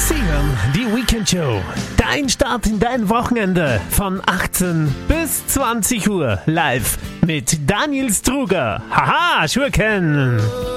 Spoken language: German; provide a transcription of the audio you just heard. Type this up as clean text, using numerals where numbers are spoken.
Sie hören die Weekend Show. Dein Start in dein Wochenende von 18 bis 20 Uhr live mit Daniel Struger. Haha, Schurken!